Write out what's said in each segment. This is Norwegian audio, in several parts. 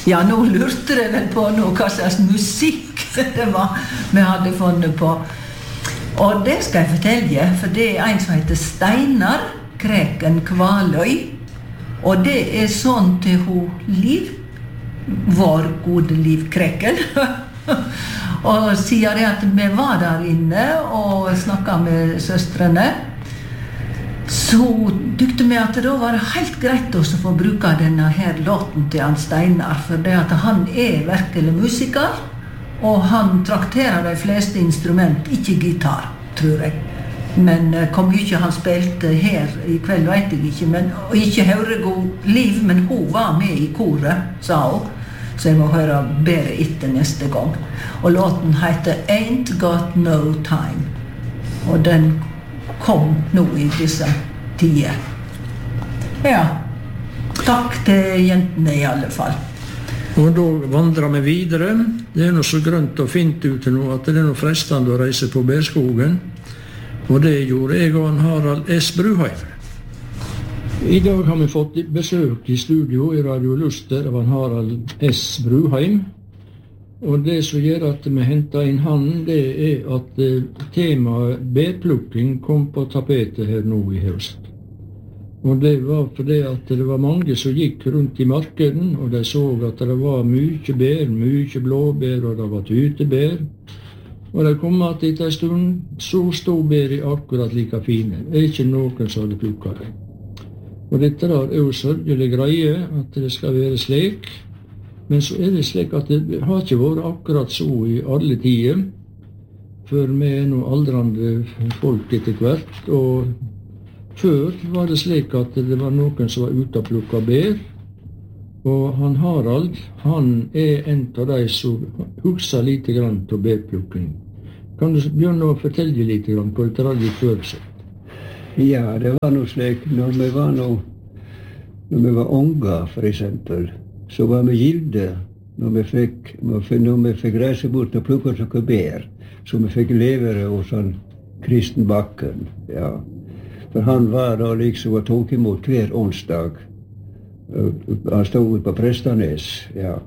Ja, nå lurte jeg vel på noe, hva slags musikk det var vi hadde funnet på. Og det skal jeg fortelle, for det en som heter Steinar Kreken Kvaløy. Og det sånn til hun Liv, vår gode Liv Kreken. Og sier det at vi var der inne og snakket med søstrene, så tykte vi at det var helt greit også å få bruke denne her låten til han Steinar, for det at han virkelig musiker, og han trakterer de fleste instrument, ikke gitar, tror jeg. Men hvor mye han spilte her i kveld vet jeg ikke, men, og ikke høre god Liv, men hun var med i koret, sa hun. Så jeg må høre bedre etter neste gang. Og låten heter Ain't Got No Time. Og den kom nå i disse tider. Ja, takk til jentene i alle fall. Og da vandrer vi videre. Det noe så grønt og fint ute nå, at det noe frestende å reise på Berskogen. Og det gjorde jeg og Harald S. Bruheim. I dag har vi fått besøk i studio i Radio Luster av Harald S. Bruheim. Og det som gjør at vi hentet inn han, det at temaet bærplukking kom på tapetet her nå i høst. Og det var fordi at det var mange som gikk rundt i markeden, og de så at det var mye bær, mye blåbær, og det var tytebær. Og det kom at etter en stund så stod bæret akkurat like fine. Det ikke noen som hadde plukket det. Og dette er jo sørgelig greie at det skal være slik. Men så det slik at det har ikke vært akkurat så i alle tider, før vi nå aldrende folk etter hvert. Og før var det slik at det var noen som var ute og plukket bær. Og han Harald, han en av de som husker litt grann til bærplukking. Kan du begynne å fortelle litt grann på det hadde før seg? Ja, det var noe slik, når vi var unger, for eksempel, så var vi gilde når vi fikk reise bort og plukke noe bær, så vi fikk levere hos han Kristen Bakken, ja. For han var da liksom og tok imot hver onsdag. Han stod på Prestanes, ja.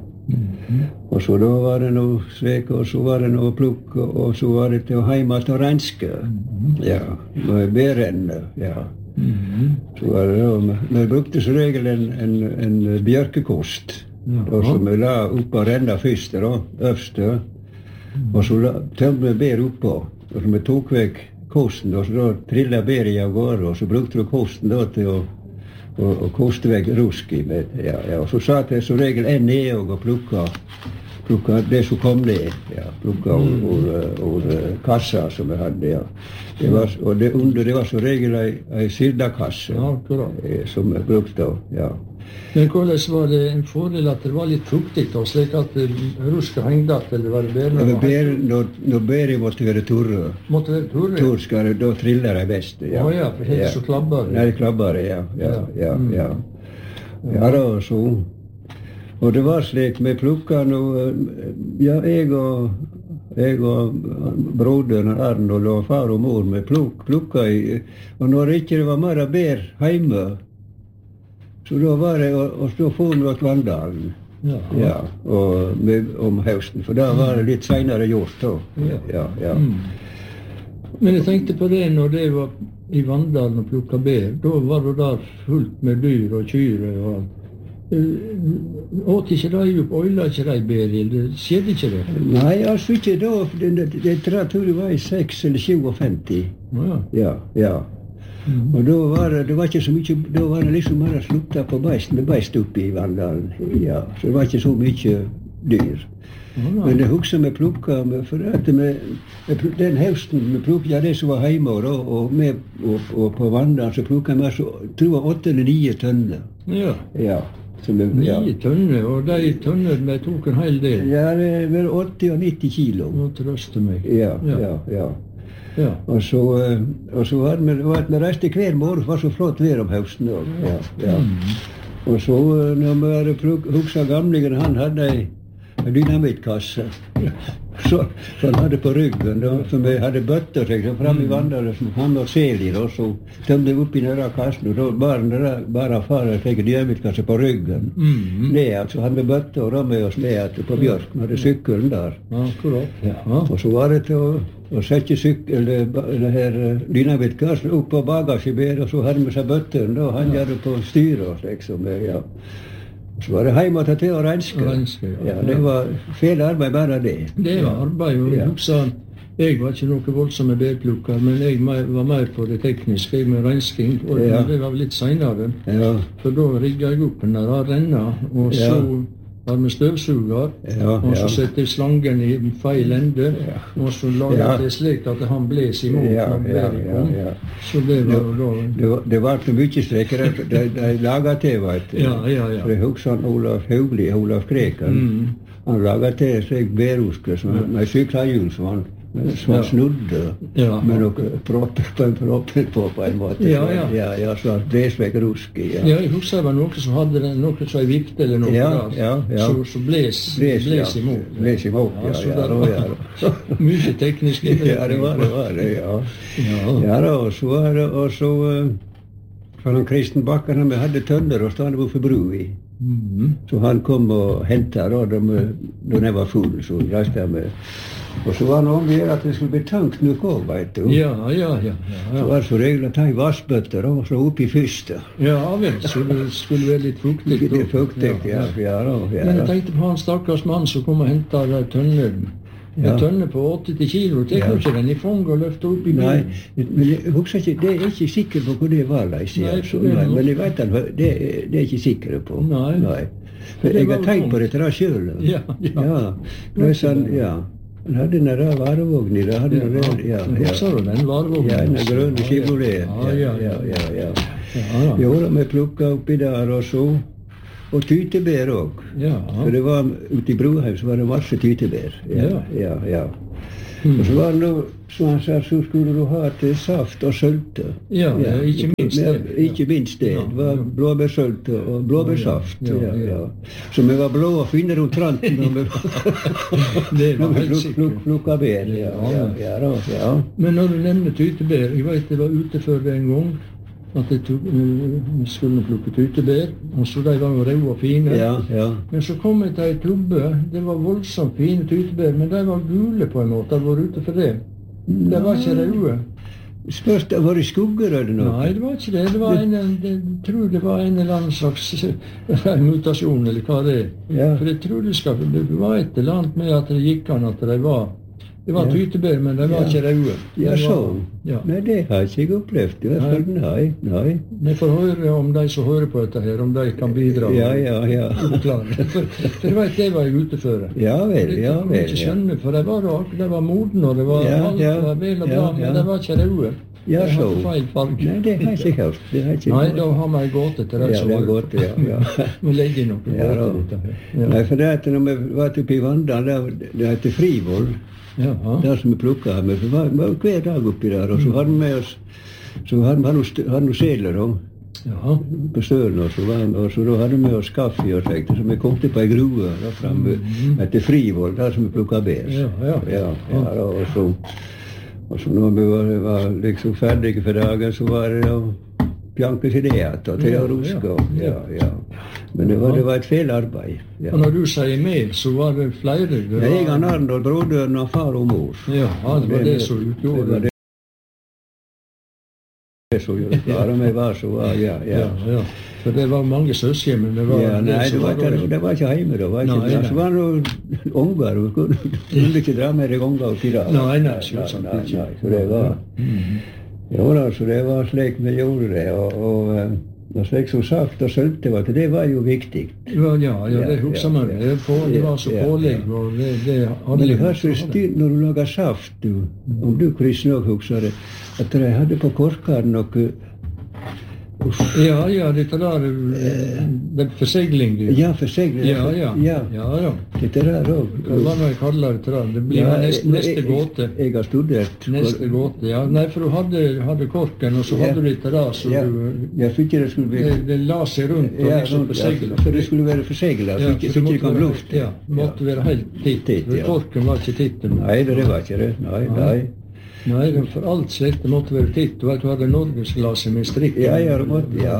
Og så da var det noe svek, og så var det noe plukk, og så var det til hjemme til å renske, ja, med bærene, ja. Så var det da, vi brukte som regel en bjørkekost, som vi la oppå renna først, øverste, og så tømte vi bær oppå, og så vi tok vekk kosten, og så da trillet bæret av gårde, og så brukte vi kosten da til å koste vekk rusk i, ja, og så satt jeg som regel ned og plukka det som kom ned, ja, plukka over kassa som vi hadde, ja. Og det under det var som regel en sildakasse, som vi brukte, ja. Men hvordan var det en fordel at det var litt fuktig, og slik at ruska hengde at, eller var det bærene? Når bæret måtte være torre. Måtte være torre? Torskare, da triller de best, ja. Ja, for helt så klabbar det. Nei, klabbar det, ja. Ja, da, så. Og det var slik, vi plukket noe, ja, jeg og broderen Arnold og far og mor, vi plukket i, og når ikke det var mer bær hjemme, så da var det å stå for noe til Vandalen, ja, og om høsten, for da var det litt senere gjort da, ja. Men jeg tenkte på det når det var i Vandalen og plukket bær, da var det der fullt med dyr og kyre og alt. Åt ikke de opp, øyla ikke de bær, eller skjedde ikke det? Nei, altså ikke da, jeg tror det var i 6 eller 57. Ja. Og da var det var ikke så mye, da var det liksom bare sluttet på beist oppe i Vandalen, ja, så det var ikke så mye dyr. Men det husker vi plukket, for at den høsten vi plukket det som var hjemme, og på Vandalen så plukket vi, tror jeg, 8 eller 9 tønner. Ja. 9 tønner, og de tønner vi tok en hel del. Ja, det var 80 og 90 kilo. Nå trøste meg. Ja. Og så var vi reiste hver morgen, var så flott vær om høsten. Ja. Og så når vi hadde hukset gamlingen, han hadde en dynamitkasse. Så han hade på ryggen då, för mig hade bötter sig så fram i vandrare som han var selig och så tömde upp i nära kassen och då bara fara säkert jävligt kanske på ryggen. Nej, alltså han med bötter och de med oss med på Björk, man hade cykeln där. Ja, korrekt. Ja. Och så var det till och sätta cykeln, det här dynamitkast upp på bagagebed och så hade man sig bötter då, han gjorde på styret liksom, ja. Så var det hemma till och renska. Ja, det var fel arbeid bara det. Det var arbeid, og jeg var ikke noe voldsomme bedplukker, men jeg var mer på det tekniske, jeg med rensking, og det var litt senere. Ja. For da rigget jeg opp den der renna, og så var med støvsuger, og så sette jeg slangen i feil ende, og så laget det slik at han bles imot når bæret kom. Så det var da... Det var ikke mye strekker, de laget til, vet du. For jeg husker han Olaf Haugli, Olaf Kreken, han laget til seg bæruske, med syklahjul som han snudde, med noen propper på en måte. Ja, så han blesvekk rusk i. Ja, jeg husker det var noe som hadde noe som en vikt eller noe der, så bles imot. Bles imot, ja. Mye teknisk. Ja, det var det, ja. Ja, og så var han Kristen Bakken, han hadde tønner og stod på bru i. Så han kom og hentet da jeg var full, så reiste jeg med. Og så var det noe mer at det skulle bli tungt nok også, vet du. Ja. Så var det så regler å ta i vassbøtter og så opp i første. Ja, vel, så det skulle være litt fuktig. Litt fuktig, ja. Men jeg tenkte på han stakkars mann som kom og hentet tønnen. En tønne på 80 kilo, det kan ikke den i fang og løfte opp i bilen. Nei, men jeg husker ikke, det er ikke sikker på hvor det var, men jeg vet at det er ikke sikker på. Nei. For jeg har tenkt på det til deg selv. Ja. Det er sånn, han hadde den der varevognen i det, hadde den der, Husker du den varevognen? Ja, den grønne Chevrolet. Ja. Jo, de plukket oppi der og så. Og tytebær også. For det var ute i Broheim så var det masse tytebær. Ja. Og så var det noe, som han sa, så skulle du ha til saft og sølte. Ja, ikke minst det. Ikke minst det. Det var blåbærsølte og blåbærsaft. Ja. Så vi var blå og finne rundt tranten når vi plukket bær. Ja. Men når du nevner tytebær, jeg vet det var ute før det en gang, at vi skulle plukke tytebær, og så de var jo røde og fine. Ja. Men så kom jeg til en tubbe, det var voldsomt fine tytebær, men de var gule på en måte, de var ute for det. De var ikke røde. Spørs det, var det skugger eller noe? Nei, det var ikke det. Jeg tror det var en eller annen slags mutasjon, eller hva det er. For jeg tror det var et eller annet med at det gikk an at de var... Det var tytebær, men de var ikke røde. Ja, sånn. Nei, det har jeg ikke opplevd. I hvert fall, nei. Vi får høre om de som hører på dette her, om de kan bidra. Ja. For jeg vet, det var jeg ute før. Ja vel. Jeg kan ikke skjønne, for de var moden, og det var alt var vel og bra, men de var ikke røde. Ja, så. Feil farge. Nei, det har jeg ikke hørt. Nei, da har vi gått etter det. Ja, det har gått, ja. Vi legger noe gått etter. Nei, for det at når vi var oppe i Vandal, det heter Frivoll. Der som vi plukket med, for vi var hver dag oppi der, og så hadde vi med oss, så hadde vi noen sedler på stølen, og så da hadde vi med oss kaffe og slikt, så vi kom til på en grue der fremme, etter Frivoll, der som vi plukket bær. Og så når vi var liksom ferdige for dagen, så var det Bjanke Sideat og Thea Ruska. Ja. Men det var et feil arbeid. Ja. Og når du sier med, så var det flere? Jeg og Arnold, broderen og far og mor. Ja, det var det som utgjorde det. Det som gjorde det. Far og meg var så, ja. For det var mange søsken, men det var... Ja, nei, det var ikke hjemme da. Så var det noen unger, og kunne ikke dra med deg unger og tida. Nei, selvsagt ikke. Så det var... Så det var slik vi gjorde det, og slik som saft og sølte, det var jo viktig. Ja, det husker man. Det var så pålegg, og det hadde... Men det var så styrt når du lager saft, om du Chris nok husker det, at jeg hadde på korkaren noe Ja, dette der det forsegling. Ja, forsegling. Ja. Dette der òg. Hva jeg kaller det der? Det blir neste gåte. Jeg har studert. Neste gåte, ja. Nei, for du hadde korken, og så hadde du dette der, så jeg fikk det skulle bli... Det la seg rundt og liksom forseglet. Så det skulle være forseglet, så ikke det kom luft. Ja, det måtte være helt titt. Korken var ikke titt. Nei, det var ikke det. Nei. Nei, for alt slikt det måtte være titt. Du vet, du hadde norgesglasset med strikk. Ja, det måtte, ja.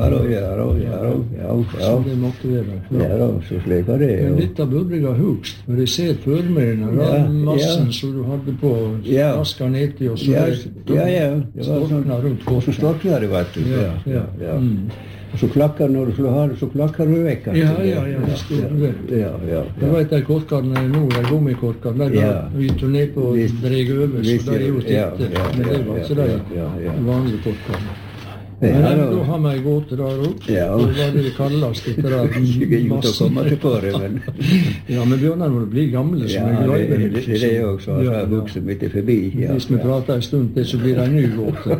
Så det måtte være. Ja, så slik var det. Men dette burde jeg ha hugst, for jeg ser for meg den massen som du hadde på vaska nedi, og så storkna rundt korken. Så storkna det, vet du. Ja. Og så klakker når du slår ha det, så klakker du vekk. Ja, det stod det. Jeg vet de korkene nå, de gummikorkene, vi tog ned på dreg over, så de gjorde titte. Men det var ikke de vanlige korkene. Men da har vi en gåte der opp. Hva er det kalles dette der massen? Ja, men Bjørnar, når du blir gamle, så er det glad. Det er det også, så har vokset midt forbi. Hvis vi prater en stund til, så blir det en ny gåte.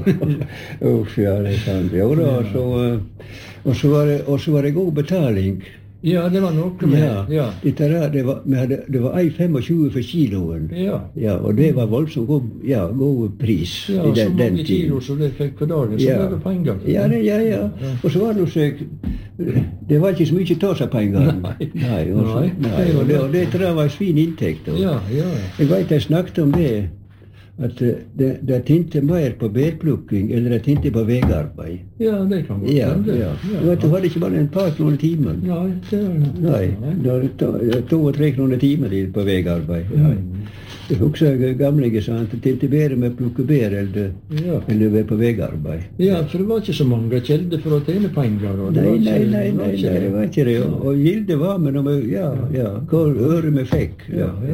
Ja, det er sant. Jo da, og så var det god betaling. Ja, det var noe med. Det var 1,25 for kiloen. Ja, og det var voldsomt god pris i den tiden. Ja, så mange kilo som det fikk på dagen, så ble det penger. Ja. Og så var det noe det var ikke så mye ta seg penger. Nei. Og det var en fin inntekt. Jeg vet jeg snakket om det, at det tinte mer på bærplukking, eller det tinte på vegarbeid. Ja, det kan godt hende. Du hadde ikke bare en par kroner timen. Nei, det 2-3 kroner timen på vegarbeid. Jeg husker gamlige sa at det tinte bedre med å plukke bær eller på vegarbeid. Ja, for det var ikke så mange kjelder for å tjene penger. Nei, det var ikke det. Og gilde var med hvor øre vi fikk.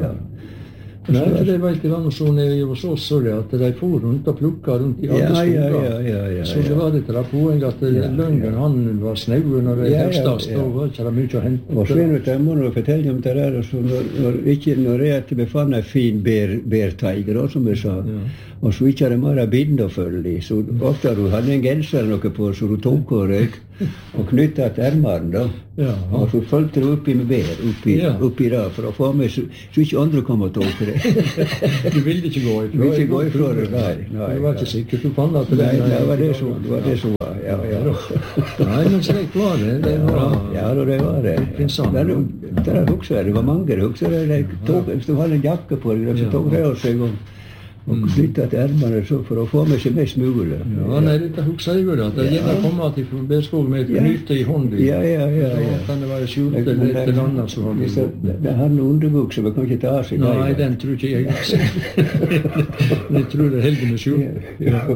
Nei, for det var ikke noe sånn hos oss, at de for rundt og plukket rundt i alle skoger. Så det var dette poeng at løngen, han var snaue når det høstast, da var ikke det mye å hente. Og så jeg må nå fortelle om det der, når jeg befant en fin bærteiger, som jeg sa, og så ikke det mer bind å følge i, så ofte du hadde en genser eller noe på, så du tok og knyttet til ermeren da, og så følte du oppi med bær, oppi da, for å få med, så ikke andre kom og tok det. Du ville ikke gå ifra? Du ville ikke gå ifra det, nei. Du var ikke sikkert du fant at det? Nei, det var det som var, Nei, men slik var det. Ja, det var det. Det var mange, hvis du hadde en jakke på deg, så tok det av seg og knyttet til ermene for å få med seg mest mulig. Ja, nei, dette husker jeg jo da. Det gjelder å komme til Bærskog med et knyte i hånden. Ja. Kan det være skjult eller et eller annet som har det. Det har noen underbukser, men kan ikke ta av seg. Nei, den tror ikke jeg. Jeg tror det heldig med skjult.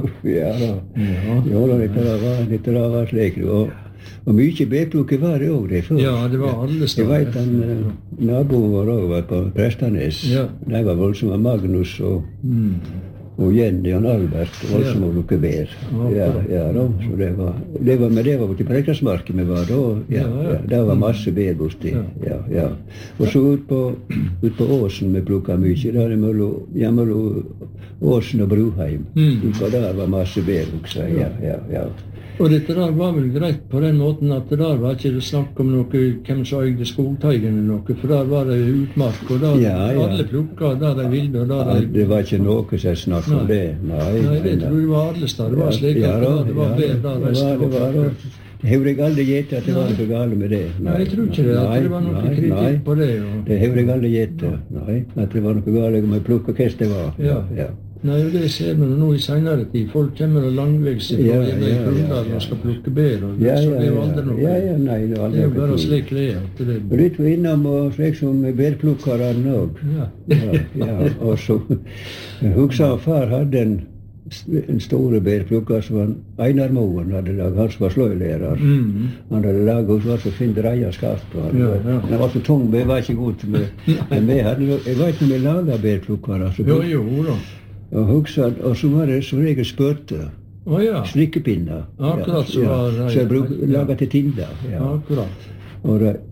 Ja, dette var slik. Og mye bærplukke var det også det før. Ja, det var alle steder. Jeg vet naboen vår også var på Prestanes. De var voldsomme Magnus og Jenny og Albert, voldsomme å plukke bær. Så det var på Preikersmarken vi var da. Det var masse bær borti. Og så ut på Åsen vi plukket mye. Der mellom Åsen og Bruheim. Utpå der var masse bær også. Og dette der var vel greit på den måten at der var ikke det snakk om noe, hvem som øyde skogteigen eller noe, for der var det utmark, og der alle plukket, der de ville, og der de... Det var ikke noe som snakk om det, Nei, det tror jeg var alle steder, det var slik at det var bedre der resten var. Det har jeg aldri gitt at det var noe galt med det. Nei, jeg tror ikke det, at det var noe kritikk på det. Det har jeg aldri gitt, at det var noe galt med å plukke hva det var. Nei, det ser vi nå i senere tid. Folk kommer og langveis fra i Krondal og skal plukke bær, så det er jo aldri noe. Nei, det er jo bare slik det er. Og litt var innom og slik som bærplukkerne også. Og så, jeg husker far hadde en store bærplukker som var Einar Moen hadde laget, han som var sløylærer. Han hadde laget hos oss og finne dreia skaft på han. Han var så tung, vi var ikke god med. Men jeg vet når vi laget bærplukker. Jo da. Og så var det som regel spørte. Strikkepinner. Akkurat så var det. Så jeg laget til tinder. Akkurat. Og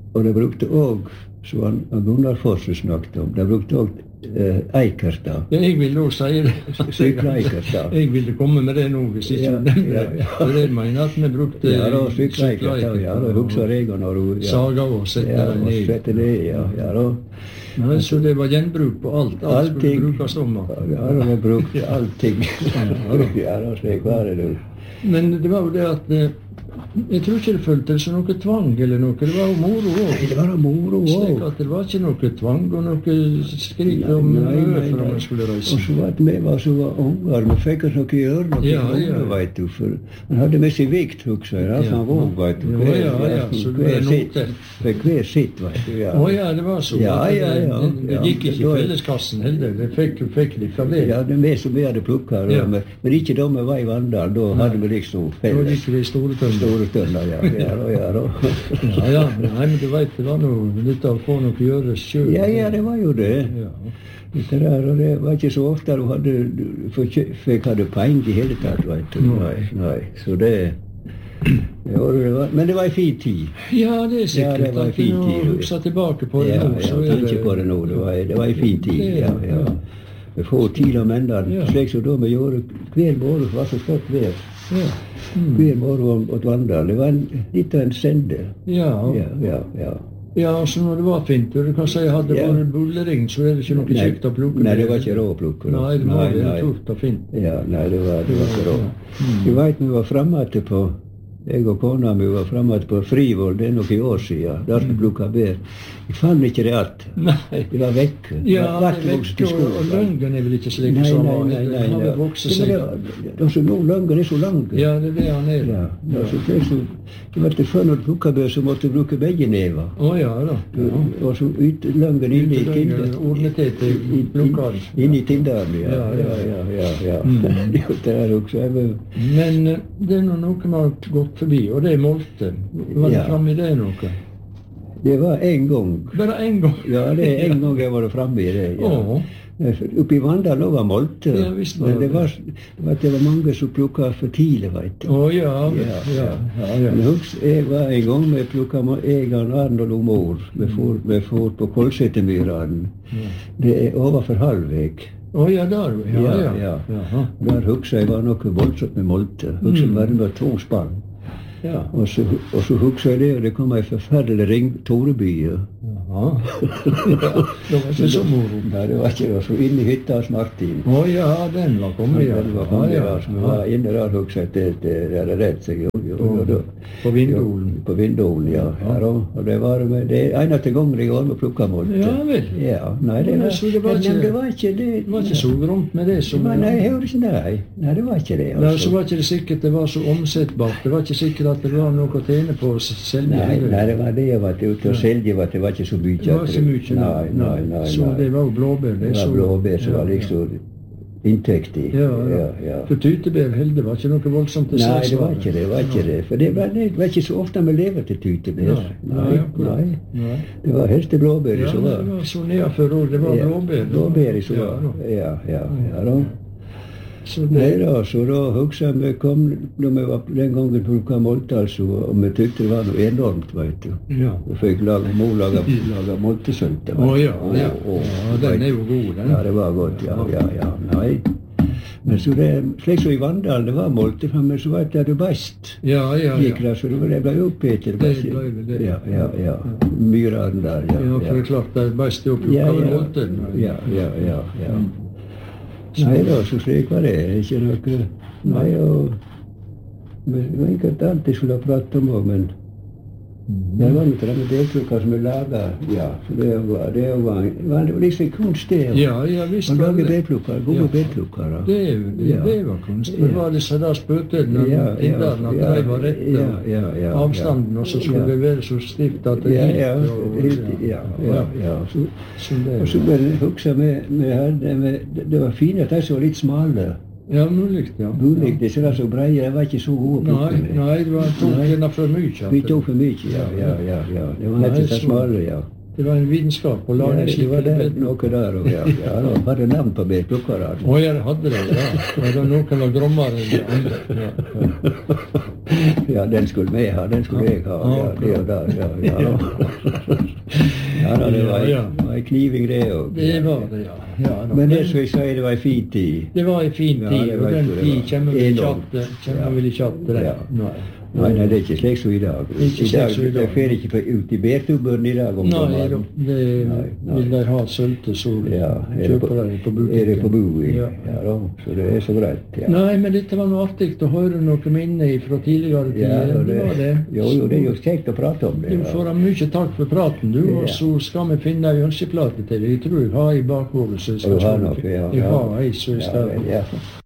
Og de brukte òg, som han Gunnar Fosse snakket om, de brukte òg Eikerstad. Ja, jeg ville også si det. Sykle Eikerstad. Jeg ville komme med det nå, hvis ikke Ja, den ja, ja. Så det mener at vi brukte Ja, da sykle Eikerstad, ja, da husker jeg når du saga og sette ja, den og ned. sette ned, ja, ja, da. Nei, så det var gjenbruk på alt. Alt skulle Allting. brukes om. Ja, da var brukt allting. Ja, da slik var det du. Men det var jo det at jeg tror ikke det følte det som noe tvang eller noe. Det var jo moro òg. Nei, det var da moro Slik òg. at det var ikke noe tvang og noe skrik om Nei, for om jeg skulle Og reise. så var det vi var så var unger, vi fikk oss noe gjøre noe Ja, unge, ja. vet du, for han hadde med seg vikt, husker jeg, Ja. han våg, vet du. Ja, så det er sitt, noe. fikk hver sitt, vet du, ja. Å ja, det var så. Ja, at ja, ja, Det ja. gikk ikke i felleskassen heller. Det fikk likevel. Ja, det er vi som vi hadde plukket, Ja. men ikke da vi var i Vandal, da hadde vi liksom Da felles. gikk det i store tønner. Store tønner, ja, ja, da, ja, da. Ja, nei, men du vet, det var noe litt av å få noe å gjøre sjøl. Ja, ja, det var jo det. Ja. Det der, og det var ikke så ofte du hadde penger i hele tatt, vet du. Nei, så det... Ja, men det var en fin tid. Ja, det er sikkert. Ja, det var en fin at tid. du husker tilbake på det Ja, nå, så ja, er tenker på det nå. Det var en fin tid, ja, ja. Vi får tid om enda, Ja. slik som da vi gjorde hver morgen, var så flott vær. Ja. Hver morgen åt Vandal. Det var litt av en sende. Ja. Ja, ja, ja. Ja, altså når det var fint, du kan si hadde det Ja. vært bullering, så er det ikke noe kjekt å plukke. Nei, det var ikke råd å plukke. Nei, det var det tort og fint. Ja, nei, det var ikke råd. Du vet, vi var fremme etterpå, jeg og kona mi var fremme etterpå Frivoll, det er noen år siden, der vi plukket bær. Jeg fant ikke det alt. Nei. Det var vekk. Ja, Hvert det vokste i vekk, og skogen. løngen er vel ikke slik Nei, som nei, den har vel vokst Det seg. var så nå løngen er så lang. Ja, det er det han er. Ja, så det var før når du plukket bær, så måtte du bruke begge never. Å ja da. Og så ut løngen inn i tinderen. Ordnet til plukkeren. Inn i tinderen, ja. Ja, ja. Ja. Det er også, Men det er noe vi har gått forbi, og det er molte. Var det Ja. framme i det noe? det var en gang. Bare én gang? Ja, det er en gang jeg var framme i det. Ja. Å. Oppe i Vandal lå var molte, Ja, visst var men det. det var mange som plukket for tidlig, vet du. Å ja. Ja. Ja. Men jeg var en gang med plukket Egan Arnold og mor. Vi for på Kolsetemyrene. Det er overfor Halvvik. Å ja, der. Ja. Jaha. Der husker jeg var noe voldsomt med molte. Husker jeg bare med 2 spann. Ja. Og så husker jeg det, og det kom en forferdelig ring Toreby. Jaha. Det var ikke så moro. Nei, det var ikke det. Så inn i hytta hos Martin. Å ja, den var kommet, ja. Det var kommet, ja. Så vi var inne der, husker jeg, det hadde redd seg. På Vindolen. På Vindolen, ja. Og det var det eneste gangen jeg var med å plukke molte. Ja vel. Ja, nei, det var, Så det var ikke- men det var ikke det. Det var ikke så gromt med det som Nei, jeg hører ikke det. Nei, det var ikke det. Nei, så var ikke det sikkert det var så omsettbart. Det var ikke sikkert at det var noe å tjene på å selge. Nei, det var det jeg var ute og selge, det var ikke så mye. Det var ikke mye. Nei. Så det var jo blåbær. Det var blåbær som var liksom inntekt i. Ja. For tytebær heller var ikke noe voldsomt til Nei, det var ikke det. For det var ikke så ofte vi lever til tytebær. Nei. Det var helst det blåbær Ja, som det var. var så nedenfor òg. Det var blåbær. Blåbær som var. Ja da. Så det, Nei da, så da husker jeg vi kom, når vi var den gangen plukket molte, altså, og vi tykte det var noe enormt, vet du. ja. Vi fikk mor laga moltesølte. Å ja. Ja, den er jo god, den. Ja, det var godt, ja. Nei. Men så det, slik som i Vandal, det var molte, men så var det best. Ja. Gikk det, så det ble opphetet. Det ble vel det. Ja. Myrene der, Ja, for det er klart det er best å plukke ved molten. Ja. Nei da, så slik var det. Ikke noe. Nei, og det var ikke alt jeg skulle ha pratet om òg, men det var ikke det deltrukker som vi laget. Ja, så det var liksom kunst det. Ja, visst Man var lager det. bedplukker, gode bedplukker. Det var kunst. Men var det så da spøtene at de var rette avstanden, og så skulle det være så stift at det Ja. Så Og så bare husker vi hadde, det var fine at de som var litt smale. Ja, mulig, ja. Mulig, det som var så breie, de var ikke så gode å plukke med. Nei, det var tok henne for mye. Vi tok for mye, ja. Det var ikke så smale, ja. Det var en vitenskap å lage det var slike noe der òg, ja. Ja, da hadde navn på bærplukkerne. Å, jeg hadde det, ja. Og da noen var grommere enn de andre. Ja. Ja, den skulle vi ha, den skulle jeg ha. Ja, det og der, ja. Ja, da, det var en kniving det òg. Det var det, ja. Men det som jeg sier, det var en fin tid. Det var en fin tid, og den tid kommer vel ikke att det. Nei, det er ikke slik som i dag. I dag, de fer ikke ut i bærtubben i dag. Nei, det vil de ha søltesol. Ja, er det på bui. Ja, så det er så greit. Ja. Nei, men dette var noe artig å høre noe minne fra tidligere tid. Ja, det var det. Jo, det er jo kjekt å prate om det. Du får ha mye takk for praten, du, og så skal vi finne en ønskeplate til det. Jeg tror jeg har i bakhodet, så jeg skal ha noe, ja. Jeg har ei, så jeg skal... Ja.